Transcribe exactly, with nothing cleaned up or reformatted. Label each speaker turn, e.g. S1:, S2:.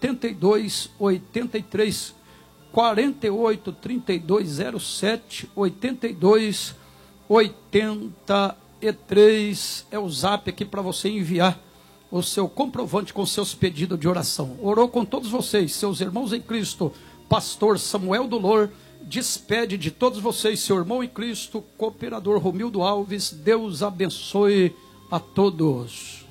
S1: oitenta e dois, oitenta e três, quarenta e oito, trinta e dois, zero sete, oitenta e dois, oitenta e três. É o zap aqui para você enviar o seu comprovante com seus pedidos de oração. Orou com todos vocês, seus irmãos em Cristo, pastor Samuel Dolor, despede de todos vocês, seu irmão em Cristo, cooperador Romildo Alves. Deus abençoe a todos.